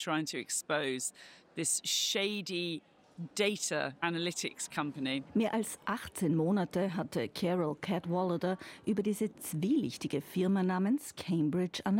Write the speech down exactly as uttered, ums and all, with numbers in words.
trying to expose this shady data analytics company. Mehr als achtzehn Monate hatte Carol Cadwalladr über diese zwielichtige Firma namens Cambridge Analytica